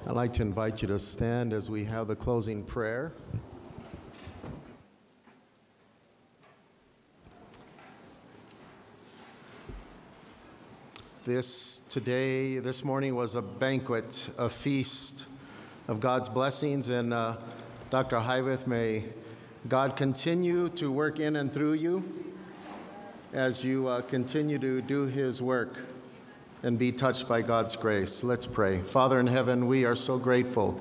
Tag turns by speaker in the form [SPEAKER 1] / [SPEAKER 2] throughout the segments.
[SPEAKER 1] I'd like to invite you to stand as we have the closing prayer. This morning was a banquet, a feast of God's blessings, and Dr. Hyveth, may God continue to work in and through you as you continue to do His work and be touched by God's grace. Let's pray. Father in heaven, we are so grateful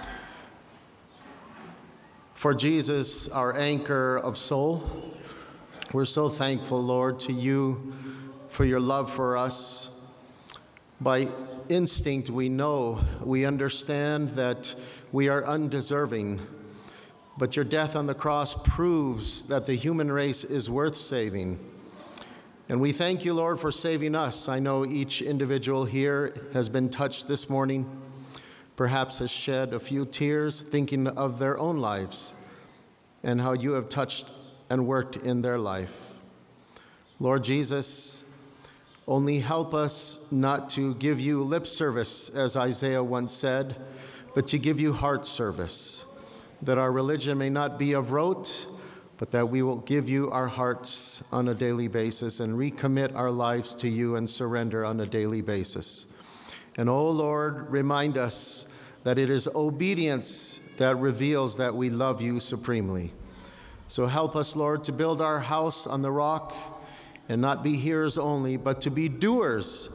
[SPEAKER 1] for Jesus, our anchor of soul. We're so thankful, Lord, to you for your love for us. By instinct, we know, we understand that we are undeserving, but your death on the cross proves that the human race is worth saving. And we thank you, Lord, for saving us. I know each individual here has been touched this morning, perhaps has shed a few tears thinking of their own lives and how you have touched and worked in their life. Lord Jesus, only help us not to give you lip service, as Isaiah once said, but to give you heart service, that our religion may not be of rote, but that we will give you our hearts on a daily basis and recommit our lives to you and surrender on a daily basis. And, oh Lord, remind us that it is obedience that reveals that we love you supremely. So help us, Lord, to build our house on the rock and not be hearers only, but to be doers